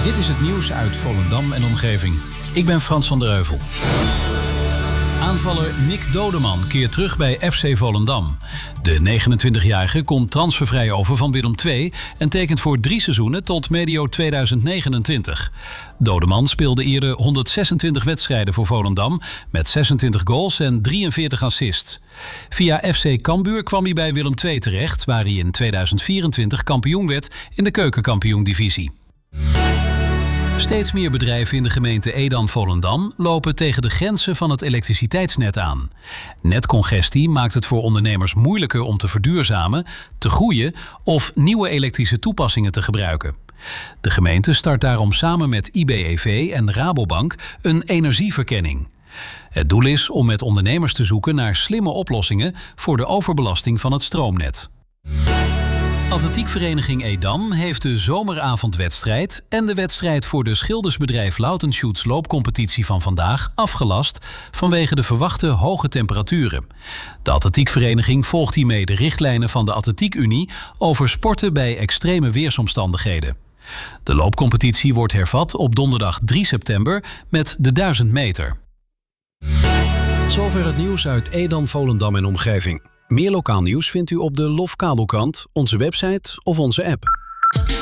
Dit is het nieuws uit Volendam en omgeving. Ik ben Frans van der Heuvel. Aanvaller Nick Dodeman keert terug bij FC Volendam. De 29-jarige komt transfervrij over van Willem II en tekent voor 3 seizoenen tot medio 2029. Dodeman speelde eerder 126 wedstrijden voor Volendam met 26 goals en 43 assists. Via FC Cambuur kwam hij bij Willem II terecht, waar hij in 2024 kampioen werd in de keukenkampioen-divisie. Steeds meer bedrijven in de gemeente Edam-Volendam lopen tegen de grenzen van het elektriciteitsnet aan. Netcongestie maakt het voor ondernemers moeilijker om te verduurzamen, te groeien of nieuwe elektrische toepassingen te gebruiken. De gemeente start daarom samen met IBEV en Rabobank een energieverkenning. Het doel is om met ondernemers te zoeken naar slimme oplossingen voor de overbelasting van het stroomnet. Atletiekvereniging Edam heeft de zomeravondwedstrijd en de wedstrijd voor de schildersbedrijf Lautenschutz loopcompetitie van vandaag afgelast vanwege de verwachte hoge temperaturen. De atletiekvereniging volgt hiermee de richtlijnen van de Atletiekunie over sporten bij extreme weersomstandigheden. De loopcompetitie wordt hervat op donderdag 3 september met de 1000 meter. Zover het nieuws uit Edam, Volendam en omgeving. Meer lokaal nieuws vindt u op de LOF Kabelkrant, onze website of onze app.